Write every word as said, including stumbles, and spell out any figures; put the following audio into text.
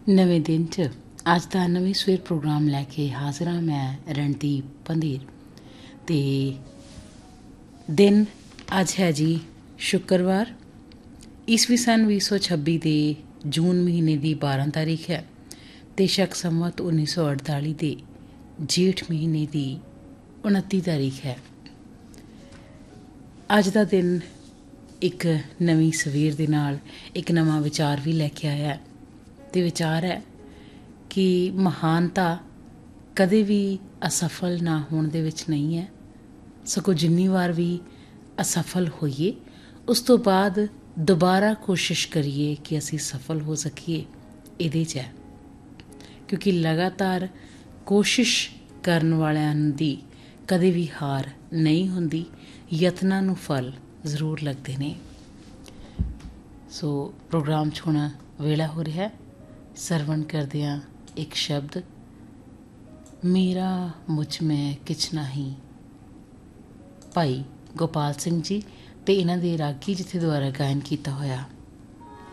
ਨਵੇਂ ਦਿਨ 'ਚ ਅੱਜ ਦਾ ਨਵੀਂ ਸਵੇਰ ਪ੍ਰੋਗਰਾਮ ਲੈ ਕੇ ਹਾਜ਼ਰ ਹਾਂ ਮੈਂ ਰਣਦੀਪ ਪੰਧੀਰ। ਅਤੇ ਦਿਨ ਅੱਜ ਹੈ ਜੀ ਸ਼ੁੱਕਰਵਾਰ, ਈਸਵੀ ਸਨ ਵੀਹ ਸੌ ਛੱਬੀ ਦੇ ਜੂਨ ਮਹੀਨੇ ਦੀ ਬਾਰ੍ਹਾਂ ਤਾਰੀਖ ਹੈ ਅਤੇ ਸ਼ਕ ਸੰਵਤ ਉੱਨੀ ਸੌ ਅੜਤਾਲੀ ਦੇ ਜੇਠ ਮਹੀਨੇ ਦੀ ਉਨੱਤੀ ਤਾਰੀਖ ਹੈ। ਅੱਜ ਦਾ ਦਿਨ ਇੱਕ ਨਵੀਂ ਸਵੇਰ ਦੇ ਨਾਲ ਇੱਕ ਨਵਾਂ ਵਿਚਾਰ ਵੀ ਲੈ ਕੇ ਆਇਆ ਅਤੇ ਵਿਚਾਰ ਹੈ ਕਿ ਮਹਾਨਤਾ ਕਦੇ ਵੀ ਅਸਫਲ ਨਾ ਹੋਣ ਦੇ ਵਿੱਚ ਨਹੀਂ ਹੈ, ਸਗੋਂ ਜਿੰਨੀ ਵਾਰ ਵੀ ਅਸਫਲ ਹੋਈਏ ਉਸ ਤੋਂ ਬਾਅਦ ਦੁਬਾਰਾ ਕੋਸ਼ਿਸ਼ ਕਰੀਏ ਕਿ ਅਸੀਂ ਸਫਲ ਹੋ ਸਕੀਏ, ਇਹਦੇ 'ਚ ਹੈ। ਕਿਉਂਕਿ ਲਗਾਤਾਰ ਕੋਸ਼ਿਸ਼ ਕਰਨ ਵਾਲਿਆਂ ਦੀ ਕਦੇ ਵੀ ਹਾਰ ਨਹੀਂ ਹੁੰਦੀ, ਯਤਨਾਂ ਨੂੰ ਫਲ ਜ਼ਰੂਰ ਲੱਗਦੇ ਨੇ। ਸੋ ਪ੍ਰੋਗਰਾਮ 'ਚ ਹੁਣ ਵੇਲਾ ਹੋ ਰਿਹਾ ਸਰਵਣ ਕਰਦਿਆਂ ਇੱਕ ਸ਼ਬਦ, ਮੇਰਾ ਮੁਝ ਮੈਂ ਕਿਛ ਨਹੀਂ, ਭਾਈ ਗੋਪਾਲ ਸਿੰਘ ਜੀ ਅਤੇ ਇਹਨਾਂ ਦੇ ਰਾਗੀ ਜਿੱਥੇ ਦੁਆਰਾ ਗਾਇਨ ਕੀਤਾ ਹੋਇਆ